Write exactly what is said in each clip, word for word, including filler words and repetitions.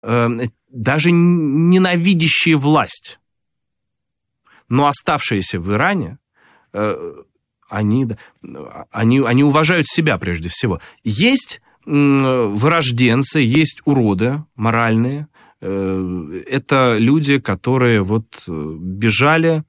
э, даже ненавидящие власть, но оставшиеся в Иране, э, они, они, они уважают себя прежде всего. Есть вырожденцы, есть уроды моральные. Это люди, которые вот бежали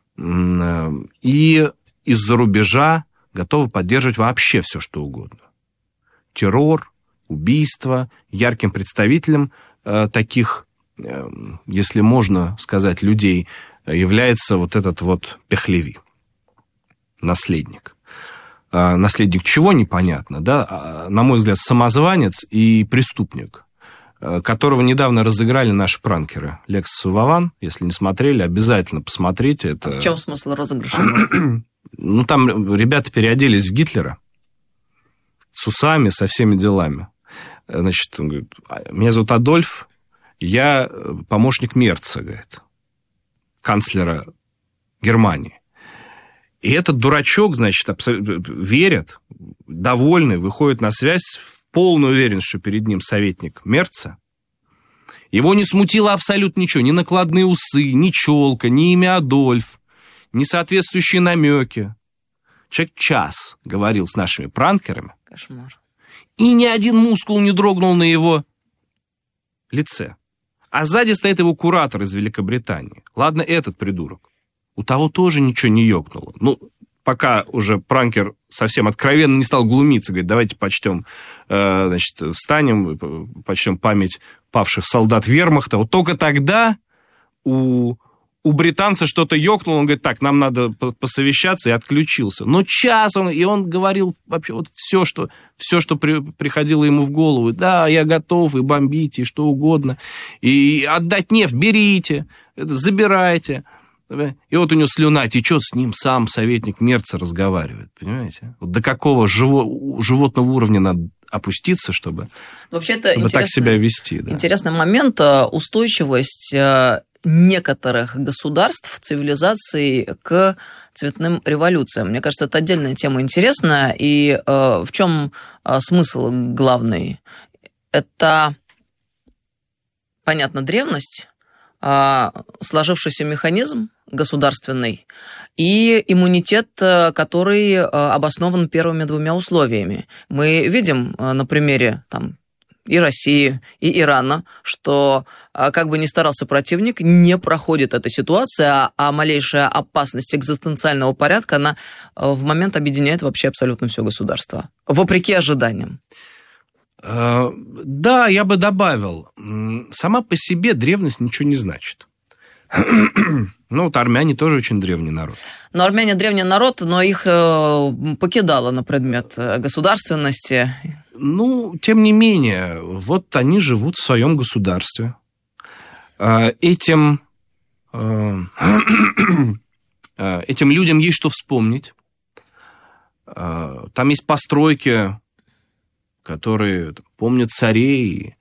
и из-за рубежа готовы поддерживать вообще все, что угодно. Террор, убийство. Ярким представителем таких, если можно сказать, людей является вот этот вот Пехлеви, наследник. Наследник чего, непонятно, да? На мой взгляд, самозванец и преступник, которого недавно разыграли наши пранкеры. Лекс Вован, если не смотрели, обязательно посмотрите. Это... А в чем смысл розыгрыша? Ну, там ребята переоделись в Гитлера с усами, со всеми делами. Значит, он говорит, меня зовут Адольф, я помощник Мерца, говорит, канцлера Германии. И этот дурачок, значит, верит, довольный, выходит на связь, в полную уверенность, что перед ним советник Мерца. Его не смутило абсолютно ничего, ни накладные усы, ни челка, ни имя Адольф, ни соответствующие намеки. Человек час говорил с нашими пранкерами. Кошмар. И ни один мускул не дрогнул на его лице. А сзади стоит его куратор из Великобритании. Ладно, этот придурок. У того тоже ничего не ёкнуло. Ну, пока уже пранкер совсем откровенно не стал глумиться, говорит, давайте почтем, э, значит, встанем, почтем память павших солдат вермахта. Вот только тогда у, у британца что-то ёкнуло, он говорит, так, нам надо посовещаться, и отключился. Но час он, и он говорил вообще вот все, что, все, что при, приходило ему в голову. Да, я готов, и бомбите, и что угодно. И отдать нефть берите, забирайте. И вот у него слюна течет, с ним сам советник Мерца разговаривает, понимаете? Вот до какого живо, животного уровня надо опуститься, чтобы, чтобы так себя вести. Да. Интересный момент, устойчивость некоторых государств, цивилизаций к цветным революциям. Мне кажется, это отдельная тема интересная. И в чем смысл главный? Это, понятно, древность, сложившийся механизм государственный и иммунитет, который обоснован первыми двумя условиями. Мы видим на примере там, и России, и Ирана, что как бы ни старался противник, не проходит эта ситуация, а малейшая опасность экзистенциального порядка, она в момент объединяет вообще абсолютно все государство, вопреки ожиданиям. Да, я бы добавил, сама по себе древность ничего не значит. Ну, вот армяне тоже очень древний народ. Но армяне древний народ, но их покидало на предмет государственности. Ну, тем не менее, вот они живут в своем государстве. Этим, этим людям есть что вспомнить. Там есть постройки, которые помнят царей.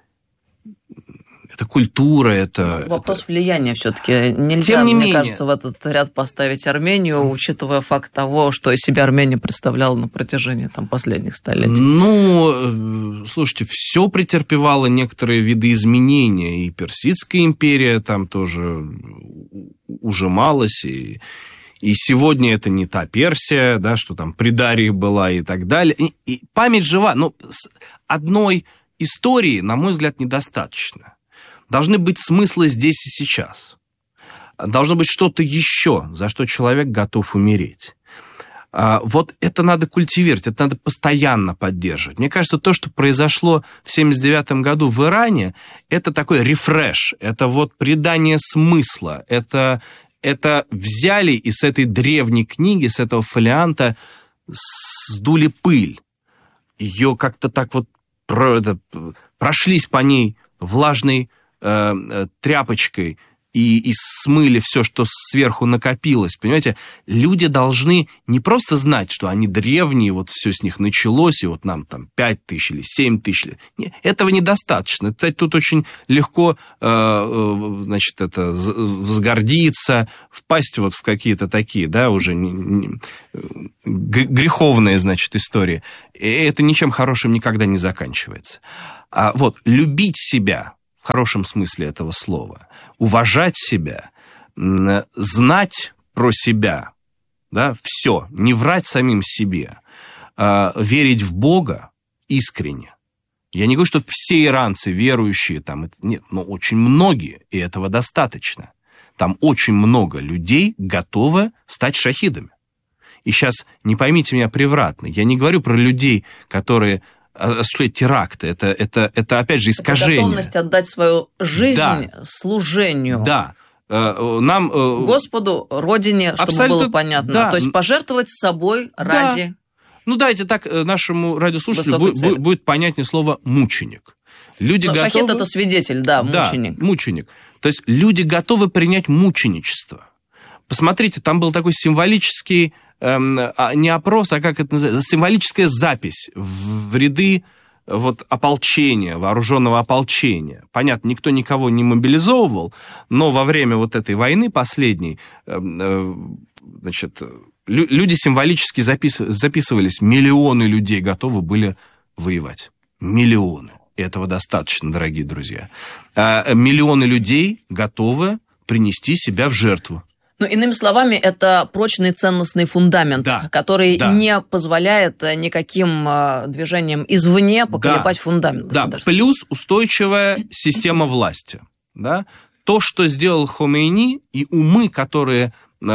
Это культура, это... Вопрос это... влияния все-таки. Нельзя, Тем не мне менее... кажется, в этот ряд поставить Армению, учитывая факт того, что из себя Армения представляла на протяжении там, последних столетий. Ну, слушайте, все претерпевало некоторые виды изменения. И Персидская империя там тоже ужималась, и... И сегодня это не та Персия, да, что там при Дарии была и так далее. И, и память жива, но одной истории, на мой взгляд, недостаточно. Должны быть смыслы здесь и сейчас. Должно быть что-то еще, за что человек готов умереть. Вот это надо культивировать, это надо постоянно поддерживать. Мне кажется, то, что произошло в семьдесят девятом году в Иране, это такой рефреш, это вот придание смысла, это... Это взяли и с этой древней книги, с этого фолианта сдули пыль. Ее как-то так вот про, это, прошлись по ней влажной э, тряпочкой и, и смыли все, что сверху накопилось. Понимаете, люди должны не просто знать, что они древние, вот все с них началось, и вот нам там пять тысяч или семь тысяч. Нет, этого недостаточно. Кстати, тут очень легко э, значит, это, возгордиться, впасть вот в какие-то такие, да, уже не, не, греховные, значит, истории. И это ничем хорошим никогда не заканчивается. А вот любить себя в хорошем смысле этого слова, уважать себя, знать про себя, да, все, не врать самим себе, а верить в Бога искренне. Я не говорю, что все иранцы верующие, там, нет, но очень многие, и этого достаточно. Там очень много людей готовы стать шахидами. И сейчас, не поймите меня превратно, я не говорю про людей, которые осуществляют теракты. Это, это, это опять же, искажение. Это готовность отдать свою жизнь да. служению. Да. Нам... Господу, Родине, чтобы абсолютно, было понятно. Да. То есть пожертвовать собой ради... Да. Ну, дайте так нашему радиослушателю будет, будет понятнее слово «мученик». Люди готовы... Шахид – это свидетель, да, мученик. Да, мученик. То есть люди готовы принять мученичество. Посмотрите, там был такой символический, эм, не опрос, а как это называется, символическая запись в, в ряды вот, ополчения, вооруженного ополчения. Понятно, никто никого не мобилизовывал, но во время вот этой войны последней, э, э, значит, лю- люди символически запис- записывались, миллионы людей готовы были воевать. Миллионы. И этого достаточно, дорогие друзья. А миллионы людей готовы принести себя в жертву. Ну, иными словами, это прочный ценностный фундамент, да, который да. не позволяет никаким движениям извне поколебать да, фундамент государства. Да, плюс устойчивая система власти. Да? То, что сделал Хомейни, и умы, которые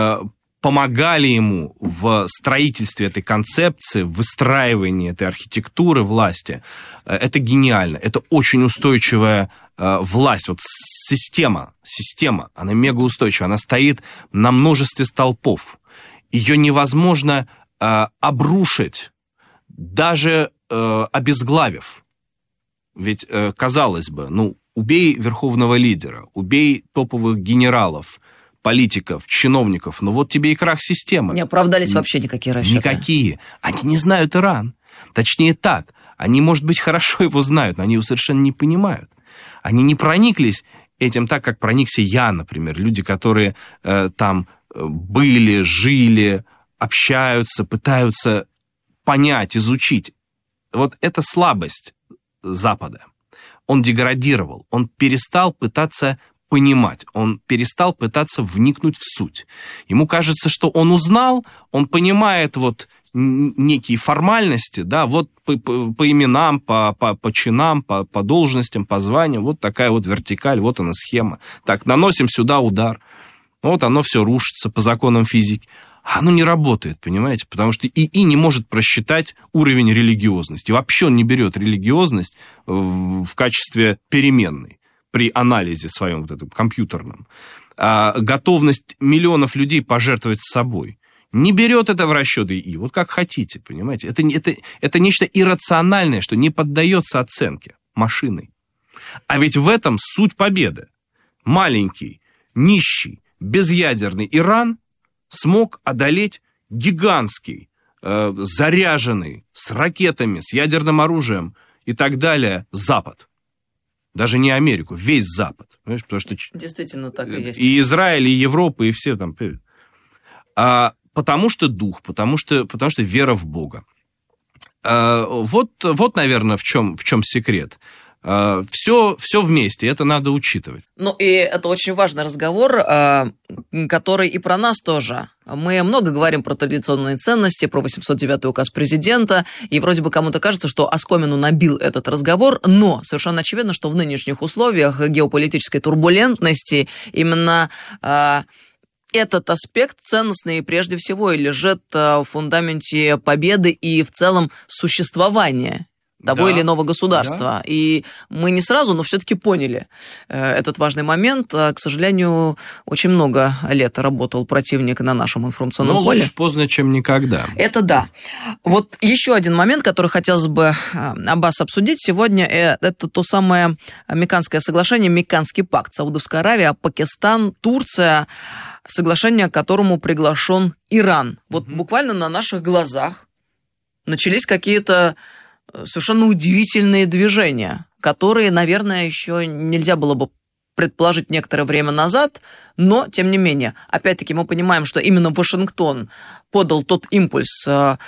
помогали ему в строительстве этой концепции, в выстраивании этой архитектуры власти, это гениально. Это очень устойчивая власть, вот система, система, она мегаустойчивая, она стоит на множестве столпов. Ее невозможно э, обрушить, даже э, обезглавив. Ведь, э, казалось бы, ну, убей верховного лидера, убей топовых генералов, политиков, чиновников, ну вот тебе и крах системы. Не оправдались вообще никакие расчеты. Никакие. Они не знают Иран. Точнее так, они, может быть, хорошо его знают, но они его совершенно не понимают. Они не прониклись этим так, как проникся я, например. Люди, которые э, там были, жили, общаются, пытаются понять, изучить. Вот это слабость Запада. Он деградировал, он перестал пытаться понимать, он перестал пытаться вникнуть в суть. Ему кажется, что он узнал, он понимает вот некие формальности, да, вот по, по, по именам, по, по, по чинам, по, по должностям, по званиям, вот такая вот вертикаль, вот она схема. Так, наносим сюда удар, вот оно все рушится по законам физики. А оно не работает, понимаете, потому что ИИ не может просчитать уровень религиозности. Вообще он не берет религиозность в, в качестве переменной при анализе своем вот этом компьютерном. А готовность миллионов людей пожертвовать собой не берет это в расчет ИИ, вот как хотите, понимаете. Это, это, это нечто иррациональное, что не поддается оценке машиной. А ведь в этом суть победы. Маленький, нищий, безъядерный Иран смог одолеть гигантский, э, заряженный, с ракетами, с ядерным оружием и так далее Запад. Даже не Америку, весь Запад. Понимаешь? Потому что действительно так и есть. И Израиль, и Европа, и все там. А, потому что дух, потому что, потому что вера в Бога. А, вот, вот, наверное, в чем, в чем секрет. Все, все вместе, это надо учитывать. Ну, и это очень важный разговор, который и про нас тоже. Мы много говорим про традиционные ценности, про восемьсот девятый указ президента, и вроде бы кому-то кажется, что оскомину набил этот разговор, но совершенно очевидно, что в нынешних условиях геополитической турбулентности именно этот аспект ценностный прежде всего и лежит в фундаменте победы и в целом существования того да, или иного государства. Да. И мы не сразу, но все-таки поняли э, этот важный момент. К сожалению, очень много лет работал противник на нашем информационном но поле. Но лучше поздно, чем никогда. Это да. Вот еще один момент, который хотелось бы, Аббас, обсудить сегодня, это то самое Мекканское соглашение, Мекканский пакт. Саудовская Аравия, Пакистан, Турция, соглашение, к которому приглашен Иран. Вот mm-hmm. буквально на наших глазах начались какие-то совершенно удивительные движения, которые, наверное, еще нельзя было бы предположить некоторое время назад, но, тем не менее, опять-таки мы понимаем, что именно Вашингтон подал тот импульс,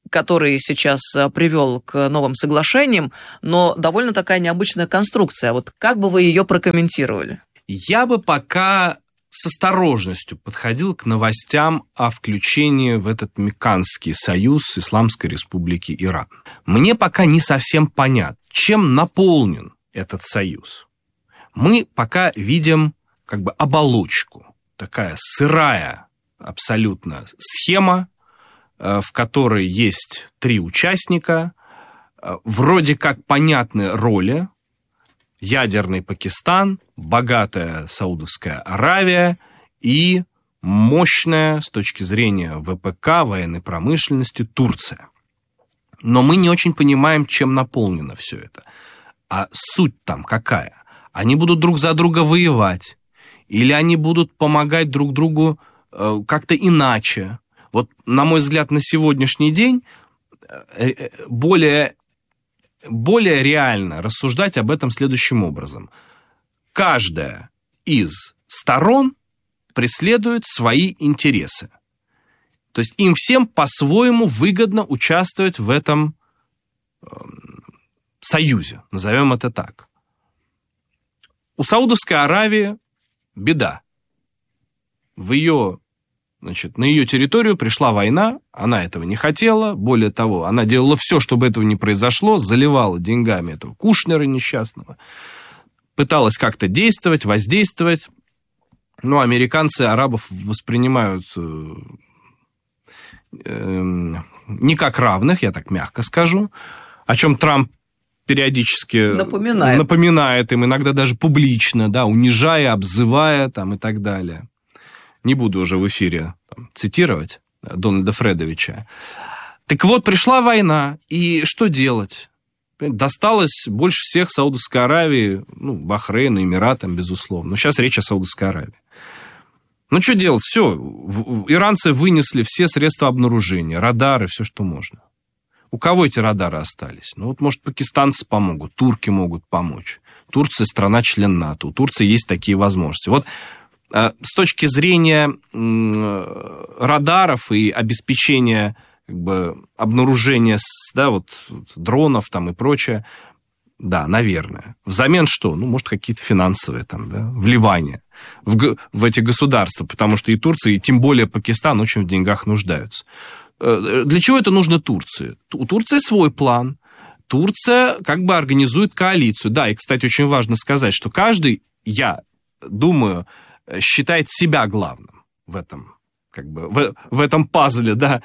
который сейчас привел к новым соглашениям, но довольно такая необычная конструкция. Вот как бы вы ее прокомментировали? Я бы пока с осторожностью подходил к новостям о включении в этот Мекканский союз Исламской Республики Иран. Мне пока не совсем понятно, чем наполнен этот союз. Мы пока видим как бы оболочку, такая сырая абсолютно схема, в которой есть три участника, вроде как понятны роли: ядерный Пакистан, богатая Саудовская Аравия и мощная с точки зрения ВПК, военной промышленности, Турция. Но мы не очень понимаем, чем наполнено все это. А суть там какая? Они будут друг за друга воевать? Или они будут помогать друг другу как-то иначе? Вот, на мой взгляд, на сегодняшний день более, более реально рассуждать об этом следующим образом. Каждая из сторон преследует свои интересы. То есть им всем по-своему выгодно участвовать в этом э, союзе, назовем это так. У Саудовской Аравии беда. В ее... Значит, на ее территорию пришла война, она этого не хотела, более того, она делала все, чтобы этого не произошло, заливала деньгами этого Кушнера несчастного, пыталась как-то действовать, воздействовать, но американцы арабов воспринимают э, э, не как равных, я так мягко скажу, о чем Трамп периодически напоминает. напоминает им, иногда даже публично, да, унижая, обзывая там, и так далее. Не буду уже в эфире там цитировать Дональда Фредовича. Так вот, пришла война, и что делать? Досталось больше всех Саудовской Аравии, ну, Бахрейну, Эмиратам, безусловно. Но сейчас речь о Саудовской Аравии. Ну, что делать? Все, иранцы вынесли все средства обнаружения, радары, все, что можно. У кого эти радары остались? Ну, вот, может, пакистанцы помогут, турки могут помочь. Турция страна-член НАТО, у Турции есть такие возможности. Вот с точки зрения радаров и обеспечения как бы обнаружения, да, вот, дронов там и прочее, да, наверное. Взамен что? Ну, может, какие-то финансовые там, да, вливания в, в эти государства, потому что и Турция, и тем более Пакистан очень в деньгах нуждаются. Для чего это нужно Турции? У Турции свой план. Турция как бы организует коалицию. Да, и, кстати, очень важно сказать, что каждый, я думаю, считает себя главным в этом, как бы, в, в этом пазле, да,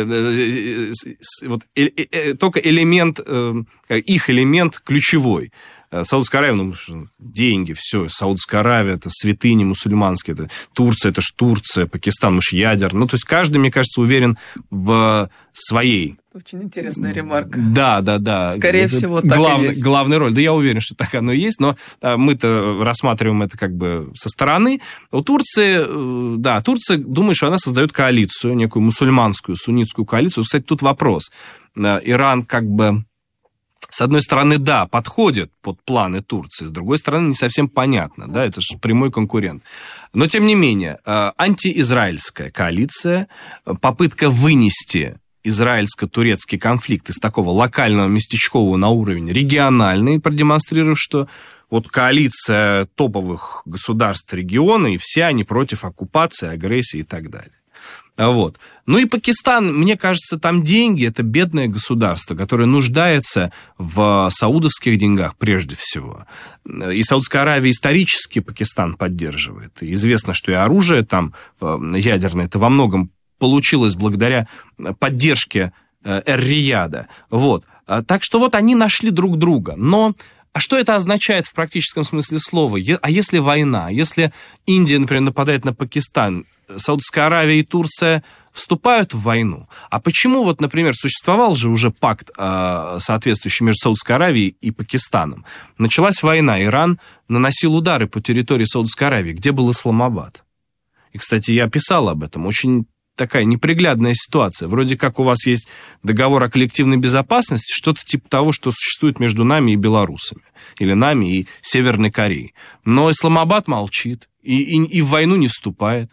вот, э, э, только элемент, э, их элемент ключевой. Саудовская Аравия, ну, деньги, все, Саудовская Аравия, это святыни мусульманские, это Турция, это ж Турция, Пакистан, уж ядер. Ну, то есть каждый, мне кажется, уверен в своей... Очень интересная ремарка. Да, да, да. Скорее это всего, так глав... и есть. Главная роль. Да я уверен, что так оно и есть, но мы-то рассматриваем это как бы со стороны. У Турции, да, Турция думает, что она создает коалицию, некую мусульманскую, суннитскую коалицию. Кстати, тут вопрос. Иран как бы... С одной стороны, да, подходит под планы Турции, с другой стороны, не совсем понятно, да, это же прямой конкурент. Но, тем не менее, антиизраильская коалиция, попытка вынести израильско-турецкий конфликт из такого локального местечкового на уровень региональный, продемонстрировав, что вот коалиция топовых государств региона, и все они против оккупации, агрессии и так далее. Вот. Ну и Пакистан, мне кажется, там деньги, это бедное государство, которое нуждается в саудовских деньгах прежде всего. И Саудовская Аравия исторически Пакистан поддерживает. И известно, что и оружие там ядерное, это во многом получилось благодаря поддержке Эр-Рияда. Вот. Так что вот они нашли друг друга. Но а что это означает в практическом смысле слова? А если война? Если Индия, например, нападает на Пакистан, Саудовская Аравия и Турция вступают в войну. А почему, вот, например, существовал же уже пакт, соответствующий между Саудовской Аравией и Пакистаном? Началась война, Иран наносил удары по территории Саудовской Аравии, где был Исламабад. И, кстати, я писал об этом, очень такая неприглядная ситуация. Вроде как у вас есть договор о коллективной безопасности, что-то типа того, что существует между нами и белорусами, или нами и Северной Кореей. Но Исламабад молчит, и, и, и в войну не вступает.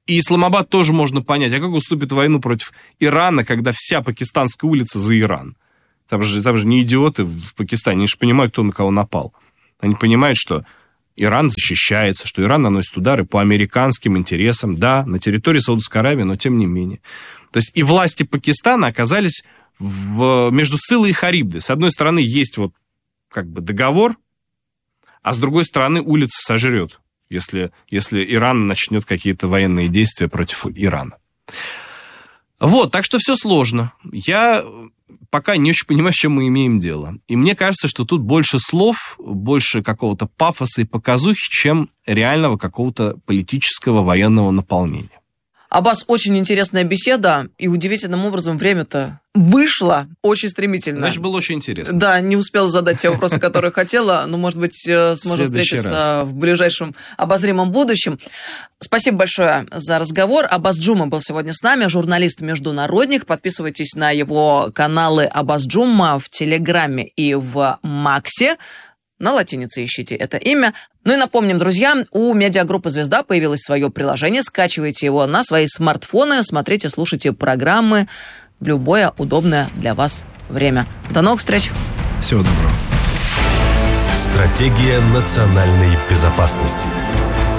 И Исламабад тоже можно понять. А как уступит войну против Ирана, когда вся пакистанская улица за Иран? Там же, там же не идиоты в Пакистане. Они же понимают, кто на кого напал. Они понимают, что Иран защищается, что Иран наносит удары по американским интересам. Да, на территории Саудовской Аравии, но тем не менее. То есть и власти Пакистана оказались в, между Сциллой и Харибдой. С одной стороны, есть вот как бы договор, а с другой стороны, улица сожрет, если, если Иран начнет какие-то военные действия против Ирана. Вот, так что все сложно. Я пока не очень понимаю, с чем мы имеем дело. И мне кажется, что тут больше слов, больше какого-то пафоса и показухи, чем реального какого-то политического военного наполнения. Аббас, очень интересная беседа, и удивительным образом время-то вышло очень стремительно. Значит, было очень интересно. Да, не успела задать те вопросы, которые хотела, но, может быть, сможем встретиться раз. в ближайшем обозримом будущем. Спасибо большое за разговор. Аббас Джума был сегодня с нами, журналист-международник. Подписывайтесь на его каналы Аббас Джума в Телеграме и в Максе. На латинице ищите это имя. Ну и напомним, друзья, у медиагруппы «Звезда» появилось свое приложение. Скачивайте его на свои смартфоны, смотрите, слушайте программы в любое удобное для вас время. До новых встреч! Всего доброго. Стратегия национальной безопасности.